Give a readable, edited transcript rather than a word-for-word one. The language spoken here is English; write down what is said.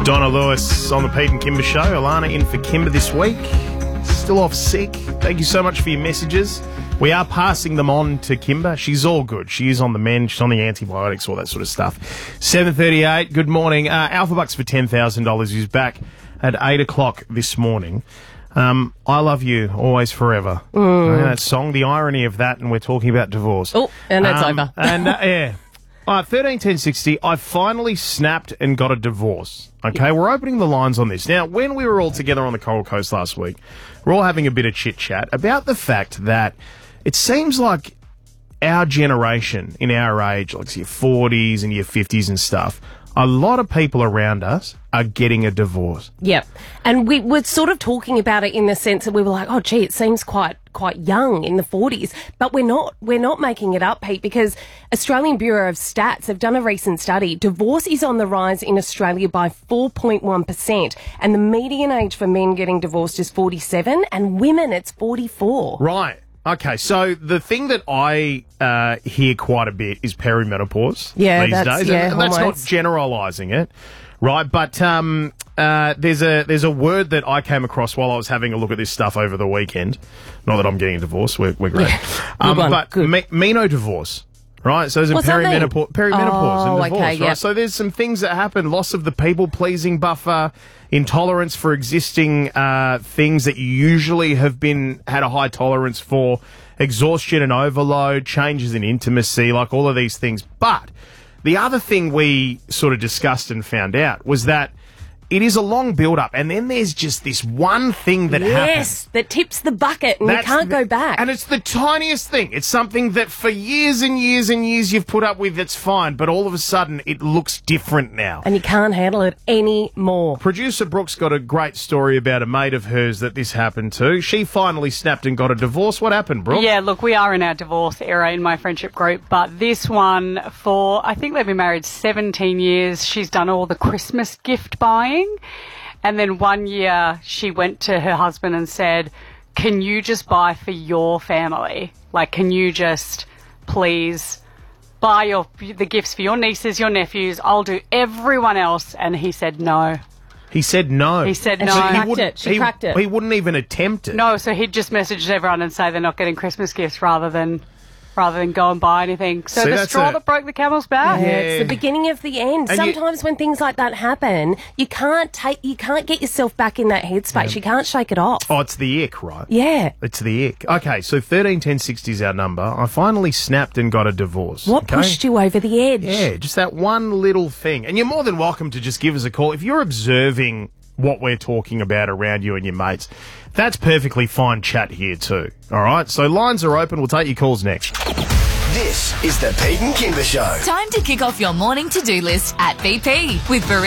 Donna Lewis on the Pete and Kimber Show. Alana in for Kimber this week. Still off sick. Thank you so much for your messages. We are passing them on to Kimber. She's all good. She is on the mend. She's on the antibiotics, all that sort of stuff. 7:38. Good morning. Alpha Bucks for $10,000 is back at 8 o'clock this morning. I love you always forever. That song, the irony of that, and we're talking about divorce. Oh, and it's over. Yeah. All right, 131060, I finally snapped and got a divorce. Okay, we're opening the lines on this. Now, when we were all together on the Coral Coast last week, we're all having a bit of chit-chat about the fact that it seems like our generation, in our age, like your 40s and your 50s and stuff, a lot of people around us are getting a divorce. Yeah. And we were sort of talking about it in the sense that we were like, oh, gee, it seems quite young in the 40s. But we're not making it up, Pete, because Australian Bureau of Stats have done a recent study. Divorce is on the rise in Australia by 4.1%. And the median age for men getting divorced is 47, and women, it's 44. Right. Okay, so the thing that I hear quite a bit is perimenopause these days. And that's not generalising it, right? But there's a word that I came across while I was having a look at this stuff over the weekend. Not that I'm getting a divorce, we're great. But menodivorce. Right, so there's a perimenopause and divorce, right? Yep. So there's some things that happen, loss of the people-pleasing buffer, intolerance for existing things that you usually have had a high tolerance for, exhaustion and overload, changes in intimacy, like all of these things. But the other thing we sort of discussed and found out was that it is a long build-up, and then there's just this one thing that happens. Yes, that tips the bucket, and you can't go back. And it's the tiniest thing. It's something that for years and years and years you've put up with, that's fine, but all of a sudden it looks different now. And you can't handle it anymore. Producer Brooks got a great story about a mate of hers that this happened to. She finally snapped and got a divorce. What happened, Brooks? Yeah, look, we are in our divorce era in my friendship group, but this one I think they've been married 17 years. She's done all the Christmas gift buying. And then one year she went to her husband and said, can you just buy for your family? Like, can you just please buy the gifts for your nieces, your nephews? I'll do everyone else. And he said no. He said no. He said and no. She cracked it. He wouldn't even attempt it. No, so he'd just messaged everyone and say they're not getting Christmas gifts rather than go and buy anything. So the straw that broke the camel's back. Yeah, it's the beginning of the end. And sometimes when things like that happen, you can't get yourself back in that headspace. You can't shake it off. Oh, it's the ick, right? Yeah. It's the ick. Okay, so 131060 is our number. I finally snapped and got a divorce. What pushed you over the edge? Yeah, just that one little thing. And you're more than welcome to just give us a call. If you're observing what we're talking about around you and your mates, that's perfectly fine chat here too. All right, so lines are open. We'll take your calls next. This is the Pete and Kimber Show. Time to kick off your morning to-do list at BP with